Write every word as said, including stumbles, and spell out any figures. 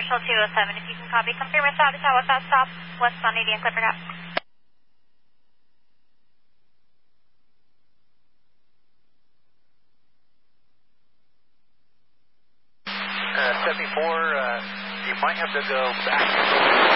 Commercial two oh seven, if you can copy, confirm your status at that stop, westbound eighty and Clipper Gap. Uh, seventy-four, uh, you might have to go back.